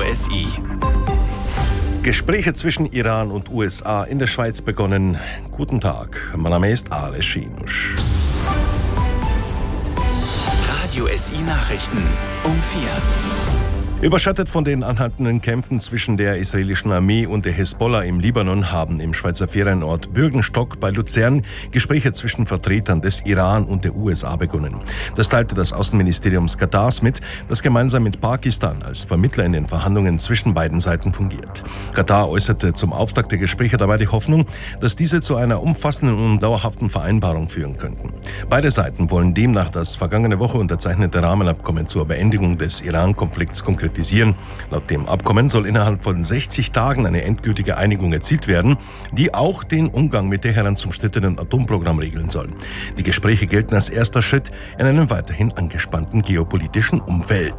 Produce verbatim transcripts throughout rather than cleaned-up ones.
S I. Gespräche zwischen Iran und U S A in der Schweiz begonnen. Guten Tag, mein Name ist Ale Schinusch. Radio S I Nachrichten um vier. Überschattet von den anhaltenden Kämpfen zwischen der israelischen Armee und der Hisbollah im Libanon haben im Schweizer Ferienort Bürgenstock bei Luzern Gespräche zwischen Vertretern des Iran und der U S A begonnen. Das teilte das Außenministerium Katars mit, das gemeinsam mit Pakistan als Vermittler in den Verhandlungen zwischen beiden Seiten fungiert. Katar äußerte zum Auftakt der Gespräche dabei die Hoffnung, dass diese zu einer umfassenden und dauerhaften Vereinbarung führen könnten. Beide Seiten wollen demnach das vergangene Woche unterzeichnete Rahmenabkommen zur Beendigung des Iran-Konflikts konkretisieren. Laut dem Abkommen soll innerhalb von sechzig Tagen eine endgültige Einigung erzielt werden, die auch den Umgang mit Teherans umstrittenen Atomprogramm regeln soll. Die Gespräche gelten als erster Schritt in einem weiterhin angespannten geopolitischen Umfeld.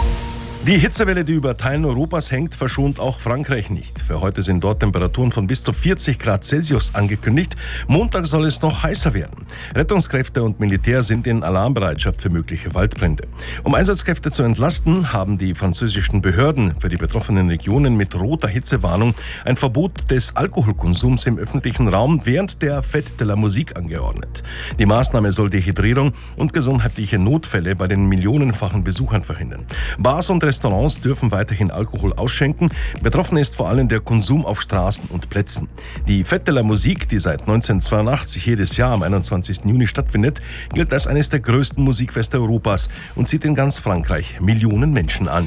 Die Hitzewelle, die über Teilen Europas hängt, verschont auch Frankreich nicht. Für heute sind dort Temperaturen von bis zu vierzig Grad Celsius angekündigt. Montag soll es noch heißer werden. Rettungskräfte und Militär sind in Alarmbereitschaft für mögliche Waldbrände. Um Einsatzkräfte zu entlasten, haben die französischen Behörden für die betroffenen Regionen mit roter Hitzewarnung ein Verbot des Alkoholkonsums im öffentlichen Raum während der Fête de la Musique angeordnet. Die Maßnahme soll Dehydrierung und gesundheitliche Notfälle bei den millionenfachen Besuchern verhindern. Bars und Restaurants dürfen weiterhin Alkohol ausschenken. Betroffen ist vor allem der Konsum auf Straßen und Plätzen. Die Fête de la Musique, die seit neunzehnhundertzweiundachtzig jedes Jahr am einundzwanzigsten Juni stattfindet, gilt als eines der größten Musikfeste Europas und zieht in ganz Frankreich Millionen Menschen an.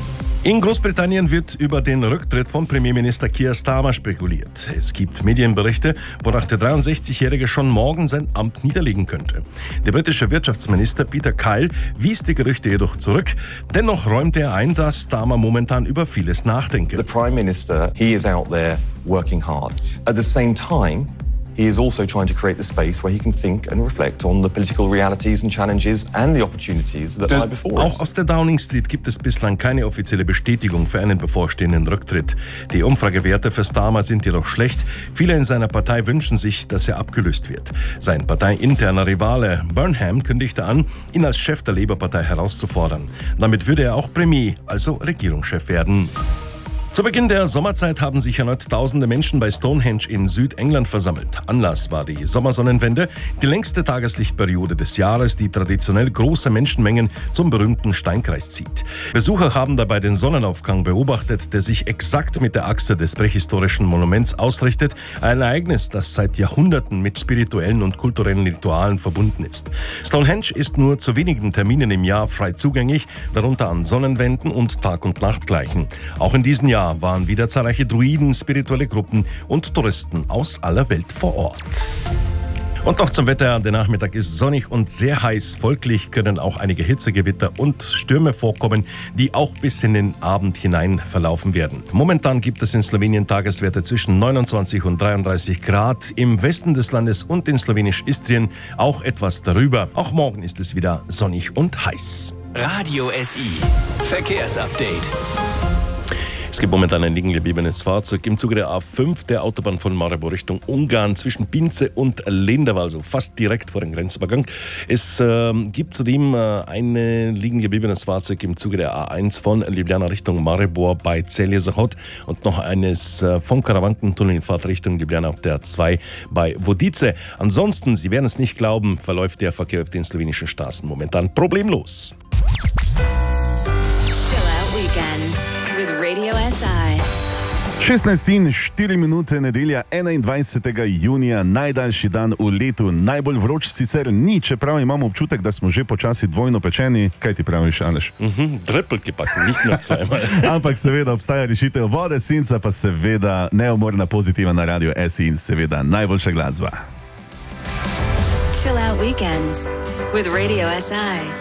In Großbritannien wird über den Rücktritt von Premierminister Keir Starmer spekuliert. Es gibt Medienberichte, wonach der dreiundsechzigjährige schon morgen sein Amt niederlegen könnte. Der britische Wirtschaftsminister Peter Kyle wies die Gerüchte jedoch zurück. Dennoch räumte er ein, dass Starmer momentan über vieles nachdenke. The Prime Minister, he is out there working hard. At the same time, he is also trying to create the space where he can think and reflect on the political realities and challenges and the opportunities that lie before us. Auch aus der Downing Street gibt es bislang keine offizielle Bestätigung für einen bevorstehenden Rücktritt. Die Umfragewerte für Starmer sind jedoch schlecht. Viele in seiner Partei wünschen sich, dass er abgelöst wird. Sein parteiinterner Rivale Burnham kündigte an, ihn als Chef der Labour-Partei herauszufordern. Damit würde er auch Premier, also Regierungschef werden. Zu Beginn der Sommerzeit haben sich erneut tausende Menschen bei Stonehenge in Südengland versammelt. Anlass war die Sommersonnenwende, die längste Tageslichtperiode des Jahres, die traditionell große Menschenmengen zum berühmten Steinkreis zieht. Besucher haben dabei den Sonnenaufgang beobachtet, der sich exakt mit der Achse des prähistorischen Monuments ausrichtet. Ein Ereignis, das seit Jahrhunderten mit spirituellen und kulturellen Ritualen verbunden ist. Stonehenge ist nur zu wenigen Terminen im Jahr frei zugänglich, darunter an Sonnenwenden und Tag- und Nachtgleichen. Auch in diesem Jahr waren wieder zahlreiche Druiden, spirituelle Gruppen und Touristen aus aller Welt vor Ort. Und noch zum Wetter. Der Nachmittag ist sonnig und sehr heiß. Folglich können auch einige Hitzegewitter und Stürme vorkommen, die auch bis in den Abend hinein verlaufen werden. Momentan gibt es in Slowenien Tageswerte zwischen neunundzwanzig und dreiunddreißig Grad. Im Westen des Landes und in Slowenisch-Istrien auch etwas darüber. Auch morgen ist es wieder sonnig und heiß. Radio S I Verkehrsupdate. Es gibt momentan ein liegen gebliebenes Fahrzeug im Zuge der A fünf der Autobahn von Maribor Richtung Ungarn zwischen Binze und Lendava, also fast direkt vor dem Grenzübergang. Es äh, gibt zudem äh, ein liegen gebliebenes Fahrzeug im Zuge der A eins von Ljubljana Richtung Maribor bei Celje Zahod und noch eines äh, vom Karawankentunnel in Fahrtrichtung Ljubljana auf der A zwei bei Vodice. Ansonsten, Sie werden es nicht glauben, verläuft der Verkehr auf den slowenischen Straßen momentan problemlos. With Radio S I. šestnajst in štiri minute, nedelja enaindvajsetega junija, najdaljši dan v letu, najbolj vroč sicer ni, čeprav imamo občutek, da smo že počasi dvojno pečeni. Kaj ti praviš, Aleš? Mhm, Drepelke pa, nicht nur zweimal. Ampak seveda obstaja rešitev, vode, senca pa seveda neumorna pozitiva na Radio S I in seveda najboljša glasba. Chill out weekends with Radio S I.